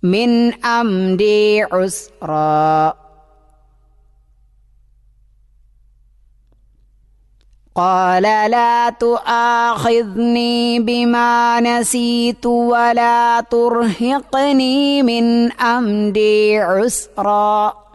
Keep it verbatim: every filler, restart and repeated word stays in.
മിൻ അംരി ഉസ്റാ. قال لا تؤاخذني بما نسيت ولا ترهقني من أمري عسرا.